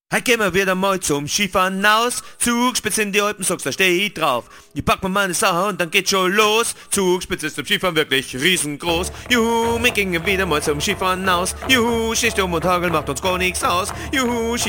Hey, gehen wir wieder mal zum Skifahren aus. Zugspitze in die Alpen, sagst, da steh ich drauf. Ich pack mir meine Sache und dann geht's schon los. Zugspitze ist zum Skifahren wirklich riesengroß. Juhu, wir gingen wieder mal zum Skifahren aus. Juhu, Schneesturm und Hagel macht uns gar nichts aus. Juhu,